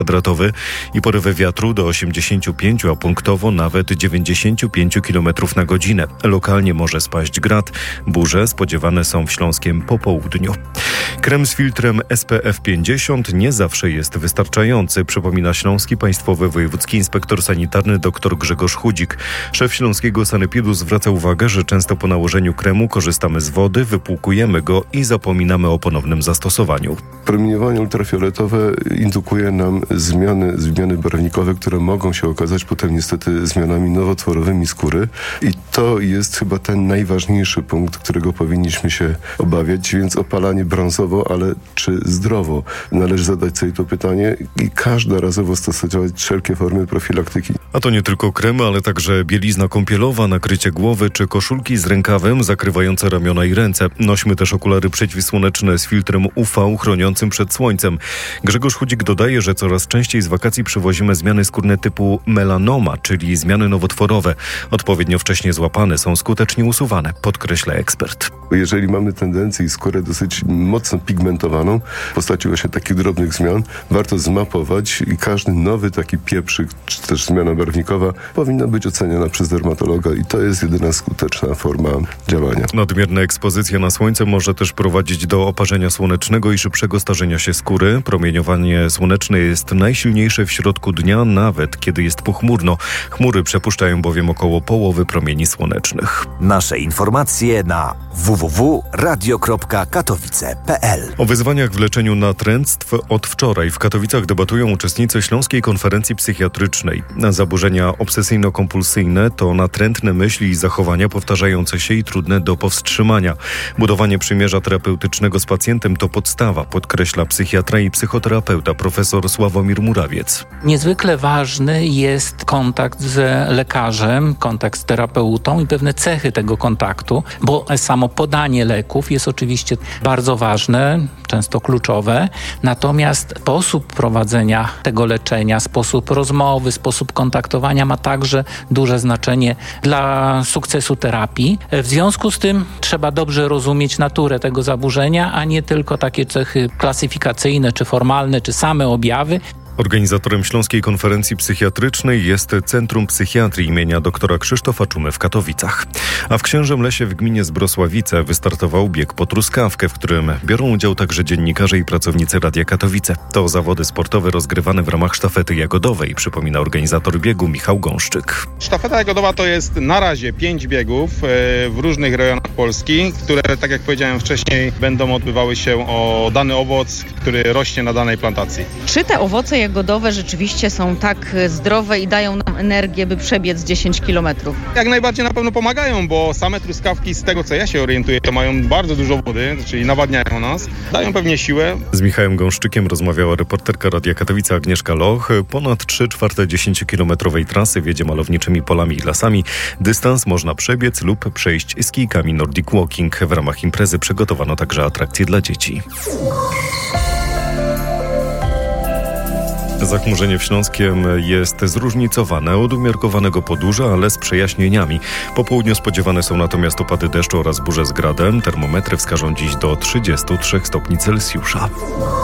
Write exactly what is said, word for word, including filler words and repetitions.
kwadratowy i porywy wiatru do osiemdziesiąt pięć, a punktowo nawet dziewięćdziesiąt pięć kilometrów na godzinę. Lokalnie może spaść grad. Burze spodziewane są w Śląskiem po południu. Krem z filtrem S P F pięćdziesiąt nie zawsze jest wystarczający, przypomina Śląski Państwowy Wojewódzki Inspektor Sanitarny dr Grzegorz Chudzik. Szef Śląskiego Sanepidu zwraca uwagę, że często po nałożeniu kremu korzystamy z wody, wypłukujemy go i zapominamy o ponownym zastosowaniu. Promieniowanie ultrafioletowe indukuje nam zmiany, zmiany barwnikowe, które mogą się okazać potem niestety zmianami nowotworowymi skóry i to jest chyba ten najważniejszy punkt, którego powinniśmy się obawiać, więc opalanie brązowo, ale czy zdrowo? Należy zadać sobie to pytanie i każdorazowo stosować wszelkie formy profilaktyki. A to nie tylko kremy, ale także bielizna kąpielowa, nakrycie głowy czy koszulki z rękawem zakrywające ramiona i ręce. Nośmy też okulary przeciwsłoneczne z filtrem U V chroniącym przed słońcem. Grzegorz Chudzik dodaje, że coraz częściej z wakacji przywozimy zmiany skórne typu melanoma, czyli zmiany nowotworowe. Odpowiednio wcześnie złapane są skutecznie usuwane, podkreśla ekspert. Jeżeli mamy tendencję i skórę dosyć mocno pigmentowaną w postaci właśnie takich drobnych zmian, warto zmapować i każdy nowy taki pieprzyk, czy też zmiana barwnikowa powinna być oceniana przez dermatologa i to jest jedyna skuteczna forma działania. Nadmierna ekspozycja na słońce może też prowadzić do oparzenia słonecznego i szybszego starzenia się skóry. Promieniowanie słoneczne jest najsilniejsze w środku dnia, nawet kiedy jest pochmurno. Chmury przepuszczają bowiem około połowy promieni słonecznych. Nasze informacje na w w w kropka radio kropka katowice kropka p l. O wyzwaniach w leczeniu natręctw od wczoraj w Katowicach debatują uczestnicy Śląskiej Konferencji Psychiatrycznej. Zaburzenia obsesyjno-kompulsyjne to natrętne myśli i zachowania powtarzające się i trudne do powstrzymania. Budowanie przymierza terapeutycznego z pacjentem to podstawa, podkreśla psychiatra i psychoterapeuta profesor Sławomir Murawiec. Niezwykle ważny jest kontakt z lekarzem, kontakt z terapeutą i pewne cechy tego kontaktu, bo samo podanie leków jest oczywiście bardzo ważne, często kluczowe, natomiast sposób prowadzenia tego leczenia, sposób rozmowy, sposób kontaktowania ma także duże znaczenie dla sukcesu terapii. W związku z tym trzeba dobrze rozumieć naturę tego zaburzenia, a nie tylko takie cechy klasyfikacyjne, czy formalne, czy same objawy. Organizatorem Śląskiej Konferencji Psychiatrycznej jest Centrum Psychiatrii imienia doktora Krzysztofa Czumy w Katowicach. A w Księżym Lesie w gminie Zbrosławice wystartował bieg po truskawkę, w którym biorą udział także dziennikarze i pracownicy Radia Katowice. To zawody sportowe rozgrywane w ramach sztafety jagodowej, przypomina organizator biegu Michał Gąszczyk. Sztafeta jagodowa to jest na razie pięć biegów w różnych rejonach Polski, które, tak jak powiedziałem wcześniej, będą odbywały się o dany owoc, który rośnie na danej plantacji. Czy te owoce jagodowe rzeczywiście są tak zdrowe i dają nam energię, by przebiec dziesięć kilometrów? Jak najbardziej na pewno pomagają, bo same truskawki, z tego co ja się orientuję, to mają bardzo dużo wody, czyli nawadniają nas, dają pewnie siłę. Z Michałem Gąszczykiem rozmawiała reporterka Radia Katowice Agnieszka Loch. Ponad trzy czwarte dziesięciokilometrowej trasy wiedzie malowniczymi polami i lasami. Dystans można przebiec lub przejść z kijkami Nordic Walking. W ramach imprezy przygotowano także atrakcje dla dzieci. Zachmurzenie w Śląskiem jest zróżnicowane od umiarkowanego podłuża, ale z przejaśnieniami. Po południu spodziewane są natomiast opady deszczu oraz burze z gradem. Termometry wskażą dziś do trzydziestu trzech stopni Celsjusza.